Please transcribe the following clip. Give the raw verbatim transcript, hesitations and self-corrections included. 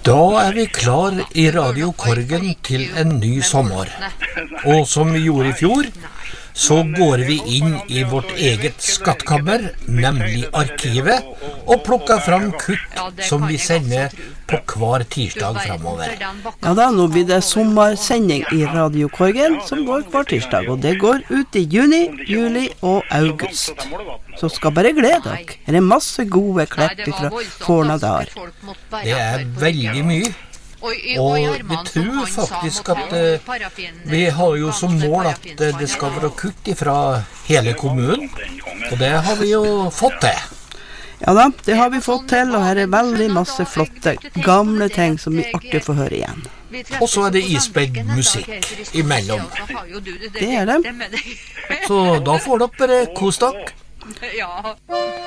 Da er vi klar i Radio Korgen til en ny sommer. Og som vi gjorde i fjor, så går vi inn i vårt eget skattkammer, nemlig arkivet, og plukker fram kutt som vi sender på hver tirsdag fremover. Ja da, nå blir det sommersending i Radio Korgen som går hver tirsdag, og det går ut i juni, juli og august. Så skal bare glede dere. Det er masse gode klepp fra forna der. Det er veldig mye. Og vi tror faktisk at uh, vi har jo som mål at uh, det skal være kutt fra hele kommunen, og det har vi jo fått til. Ja da, det har vi fått til, og her er veldig masse flotte, gamle ting som vi artig får høre igjen. Og så er det ispedd musikk imellom. Det er det. Så da får dere kos dere.